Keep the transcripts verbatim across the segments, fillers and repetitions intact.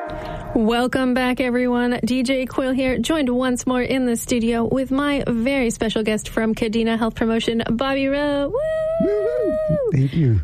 Welcome back, everyone. D J Quill here, joined once more in the studio with my very special guest from Kadena Health Promotion, Bobby Rowe. Woo! Thank you.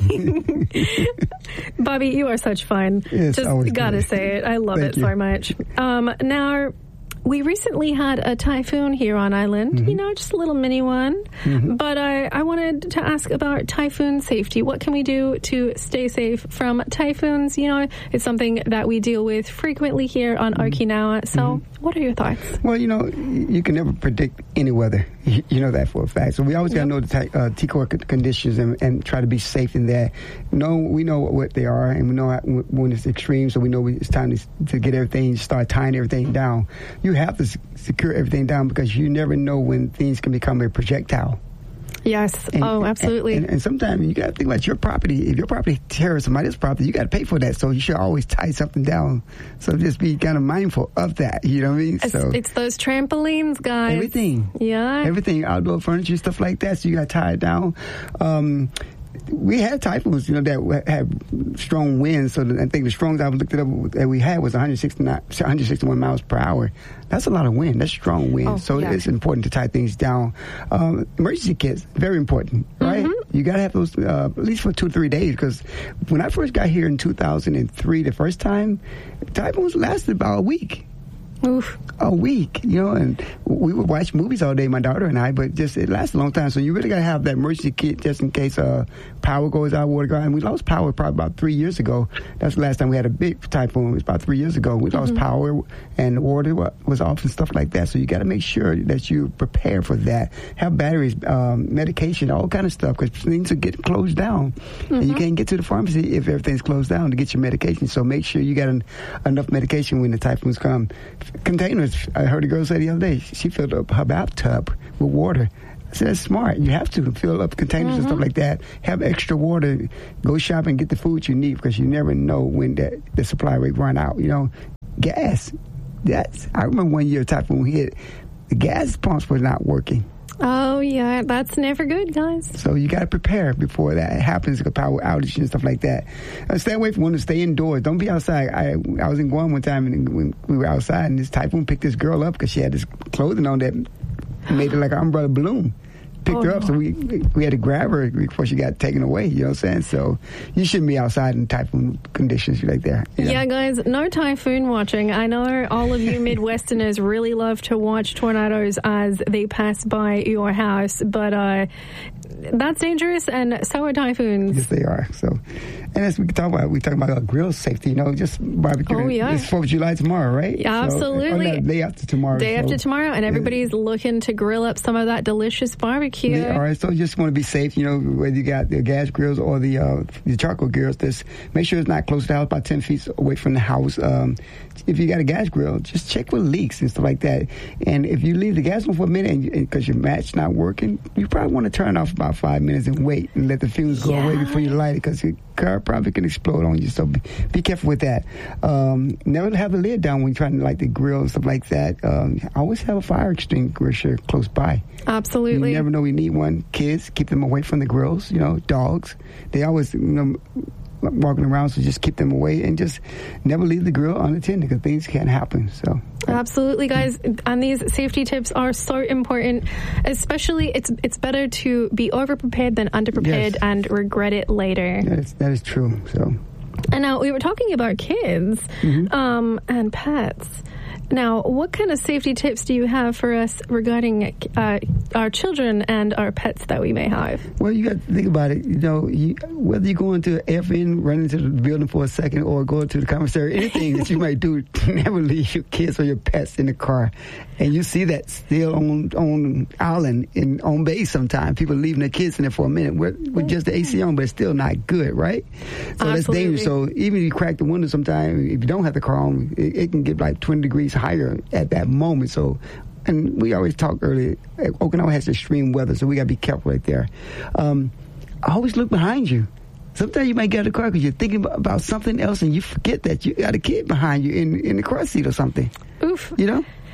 Bobby, you are such fun. It's Just gotta good. say it. I love Thank it you. so much. Um, now, we recently had a typhoon here on island, Mm-hmm. you know, just a little mini one. Mm-hmm. But I, I wanted to ask about typhoon safety. What can we do to stay safe from typhoons? You know, it's something that we deal with frequently here on Mm-hmm. Okinawa. So Mm-hmm. what are your thoughts? Well, you know, you can never predict any weather. You you know that for a fact. So we always got to know the ty- uh, T-core c- conditions and, and try to be safe in that. No, we know what they are, and we know how, when it's extreme, so we know it's time to, to get everything, start tying everything down. You have to s- secure everything down because you never know when things can become a projectile. Yes. And, oh, absolutely. And, and, and sometimes you got to think about your property. If your property tears somebody else's property, you got to pay for that. So you should always tie something down. So just be kind of mindful of that. You know what I mean? It's, so it's those trampolines, guys. everything. Yeah. Everything, outdoor furniture, stuff like that. So you got to tie it down. Um, we had typhoons, you know, that had strong winds. So the, I think the strongest I looked it up that we had was one hundred sixty-nine, one hundred sixty-one miles per hour. That's a lot of wind. That's strong wind. Oh, so yeah. it's important to tie things down. Um, emergency kits, very important, right? Mm-hmm. You got to have those uh, at least for two, three days. Because when I first got here in two thousand three, the first time, typhoons lasted about a week. Oof. A week, you know, and we would watch movies all day, my daughter and I, but just it lasts a long time. So you really got to have that emergency kit just in case uh, power goes out, water goes out. And we lost power probably about three years ago. That's the last time we had a big typhoon. It was about three years ago. We mm-hmm. lost power and water was off and stuff like that. So you got to make sure that you prepare for that. Have batteries, um, medication, all kind of stuff, because things are getting closed down. Mm-hmm. And you can't get to the pharmacy if everything's closed down to get your medication. So make sure you got an, enough medication when the typhoons come. Containers. I heard a girl say the other day, she filled up her bathtub with water. I said, that's smart. You have to fill up containers mm-hmm. and stuff like that. Have extra water. Go shop and get the food you need because you never know when that, the supply rate run out. You know, gas. That's. I remember one year typhoon hit, the gas pumps were not working. Oh, yeah. That's never good, guys. So you got to prepare before that happens, like a power outage and stuff like that. Uh, stay away from windows. Stay indoors. Don't be outside. I I was in Guam one time, and when we were outside, and this typhoon picked this girl up because she had this clothing on that made it like an umbrella balloon. Picked oh, her up, no. so we we had to grab her before she got taken away. You know what I'm saying? So you shouldn't be outside in typhoon conditions like that. You know? Yeah, guys, no typhoon watching. I know all of you Midwesterners really love to watch tornadoes as they pass by your house, but uh, that's dangerous, and so are typhoons. Yes, they are. So, and as we talk about, we talk about uh, grill safety. You know, just barbecue. Oh, yeah. It's Fourth of July tomorrow, right? Yeah, so, absolutely. or no, day after tomorrow. Day so, after tomorrow, and everybody's yeah. looking to grill up some of that delicious barbecue. They are. So just want to be safe. You know, whether you got the gas grills or the uh, the charcoal grills, just make sure it's not close to the house, about ten feet away from the house. Um, if you got a gas grill, just check for leaks and stuff like that. And if you leave the gas on for a minute because your match not working, you probably want to turn off about five minutes and wait and let the fumes go yeah. away before you light it, because your car probably can explode on you. So be, be careful with that. Um, never have the lid down when you're trying to light the grill and stuff like that. Um, always have a fire extinguisher close by. Absolutely. You never know we need one. Kids, keep them away from the grills. You know, dogs, they always, you know, walking around, so just keep them away and just never leave the grill unattended because things can happen. So absolutely, guys, and these safety tips are so important. Especially, it's it's better to be over prepared than under prepared yes. and regret it later. That is, that is true. So, and now we were talking about kids mm-hmm. um, and pets. Now, what kind of safety tips do you have for us regarding uh, our children and our pets that we may have? Well, you got to think about it. You know, you, whether you go into F N, run into the building for a second, or go to the commissary, anything that you might do, never leave your kids or your pets in the car. And you see that still on on island in on base sometimes. People leaving their kids in there for a minute with, with just the A C on, but it's still not good, right? So Absolutely. That's dangerous. So even if you crack the window sometimes, if you don't have the car on, it, it can get like twenty degrees higher at that moment. So, and we always talked earlier, Okinawa has extreme weather, so we got to be careful right there. Um, always look behind you. Sometimes you might get out of the car because you're thinking about something else and you forget that you got a kid behind you in, in the car seat or something. Oof. You know?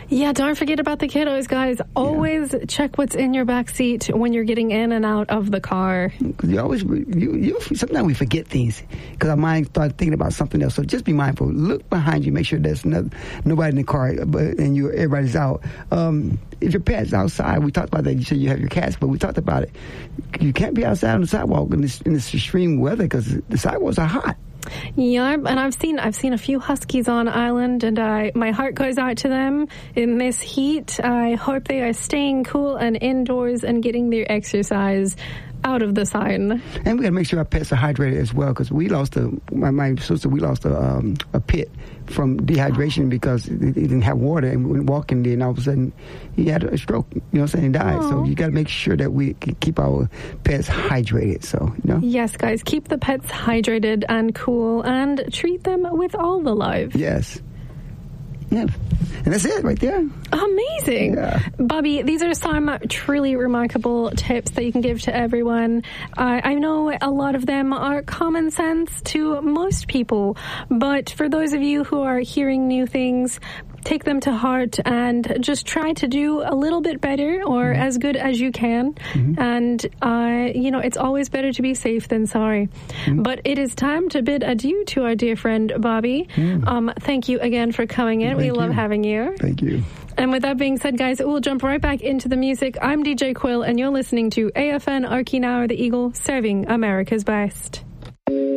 Yeah, don't forget about the kiddos, guys. Always yeah. check what's in your back seat when you're getting in and out of the car. You always, you, you, sometimes we forget things because our mind starts thinking about something else. So just be mindful. Look behind you. Make sure there's no, nobody in the car, but and you everybody's out. Um, if your pet's outside, we talked about that. You said you have your cats, but we talked about it. You can't be outside on the sidewalk in this, in this extreme weather because the sidewalks are hot. Yeah, and I've seen I've seen a few huskies on island, and I, my heart goes out to them in this heat. I hope they are staying cool and indoors and getting their exercise out of the sun. And we got to make sure our pets are hydrated as well, because we lost a my, my sister. We lost a um, a pit from dehydration because he didn't have water, and we went walking there, and all of a sudden he had a stroke. You know what I'm saying? And died. Aww. So you got to make sure that we keep our pets hydrated. So you know. Yes, guys, keep the pets hydrated and cool, and treat them with all the love. Yes. Yeah. And that's it right there. Amazing. Yeah. Bobby, these are some truly remarkable tips that you can give to everyone. Uh, I know a lot of them are common sense to most people, but for those of you who are hearing new things, take them to heart and just try to do a little bit better or mm-hmm. as good as you can. Mm-hmm. And, uh, you know, it's always better to be safe than sorry. Mm-hmm. But it is time to bid adieu to our dear friend, Bobby. Mm-hmm. Um, thank you again for coming in. Thank we you. love having you. Thank you. And with that being said, guys, we'll jump right back into the music. I'm D J Quill, and you're listening to A F N Archinauer the Eagle, serving America's best.